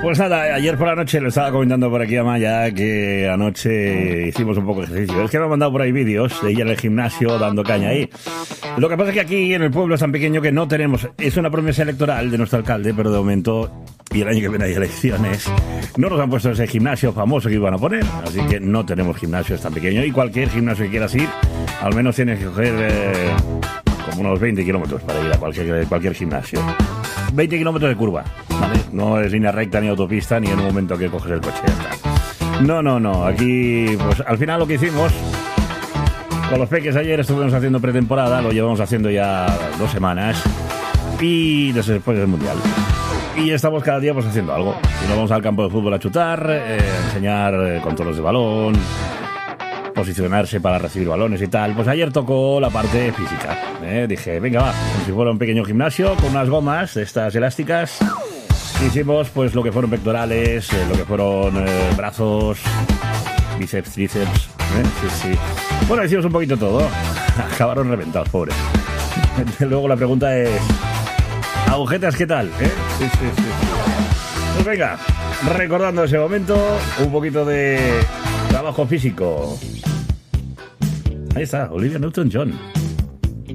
Pues nada, ayer por la noche lo estaba comentando por aquí a Maya que anoche hicimos un poco de ejercicio. Es que me han mandado por ahí vídeos de ir al gimnasio dando caña ahí. Lo que pasa es que aquí en el pueblo es tan pequeño que no tenemos... Es una promesa electoral de nuestro alcalde, pero de momento, y el año que viene hay elecciones, no nos han puesto ese gimnasio famoso que iban a poner. Así que no tenemos gimnasio, es tan pequeño. Y cualquier gimnasio que quieras ir, al menos tienes que coger como unos 20 kilómetros para ir a cualquier gimnasio. 20 kilómetros de curva, ¿vale? No es línea recta ni autopista ni en un momento que coges el coche y ya está. No. Aquí, pues al final lo que hicimos con los peques ayer estuvimos haciendo pretemporada, lo llevamos haciendo ya 2 semanas y después del Mundial. Y estamos cada día pues haciendo algo. Y nos vamos al campo de fútbol a chutar, enseñar controles de balón, posicionarse para recibir balones y tal. Pues ayer tocó la parte física. Dije, venga, va, como si fuera un pequeño gimnasio con unas gomas de estas elásticas. Hicimos pues lo que fueron pectorales, lo que fueron brazos, bíceps, tríceps. Sí. Bueno, hicimos un poquito todo. Acabaron reventados, pobres. Luego la pregunta es, agujetas, ¿qué tal? Sí. Pues venga, recordando ese momento, un poquito de trabajo físico. Ahí está, Olivia Newton-John.